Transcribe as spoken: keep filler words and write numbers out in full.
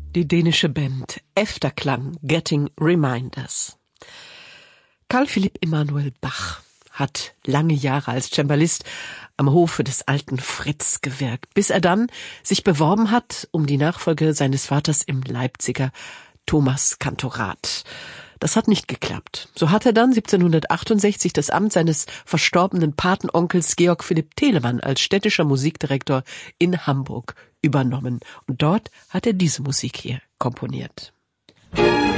Die dänische Band Efterklang, Getting Reminders. Carl Philipp Emanuel Bach hat lange Jahre als Cembalist am Hofe des alten Fritz gewirkt, bis er dann sich beworben hat um die Nachfolge seines Vaters im Leipziger Thomas Kantorat. Das hat nicht geklappt. So hat er dann siebzehnhundertachtundsechzig das Amt seines verstorbenen Patenonkels Georg Philipp Telemann als städtischer Musikdirektor in Hamburg übernommen. Und dort hat er diese Musik hier komponiert.